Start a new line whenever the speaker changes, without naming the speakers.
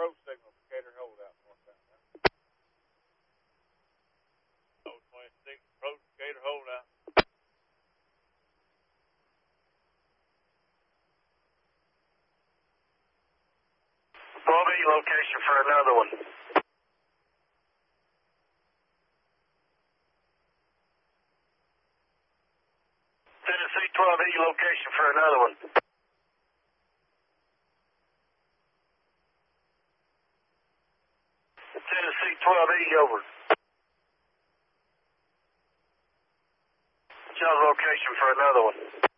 pro signal for Gator holdout northbound. Huh? 26 approach Gator holdout.
12E location for another one. Tennessee 12E location for another one. Tennessee 12E over. Y'all's location for another one.